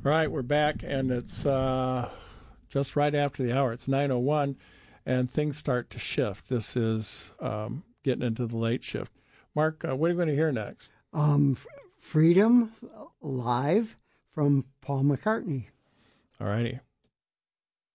All right, we're back, and it's just right after the hour. It's 9:01, and things start to shift. This is getting into the late shift. Mark, what are you going to hear next? Freedom live from Paul McCartney. All righty.